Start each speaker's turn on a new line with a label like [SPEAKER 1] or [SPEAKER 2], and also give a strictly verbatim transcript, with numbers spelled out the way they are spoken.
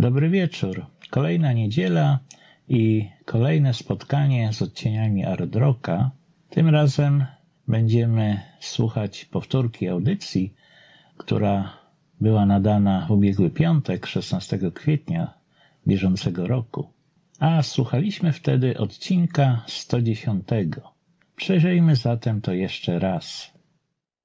[SPEAKER 1] Dobry wieczór. Kolejna niedziela i kolejne spotkanie z odcieniami Art Rocka. Tym razem będziemy słuchać powtórki audycji, która była nadana w ubiegły piątek, szesnastego kwietnia bieżącego roku. A słuchaliśmy wtedy odcinka sto dziesiątego. Przejrzyjmy zatem to jeszcze raz.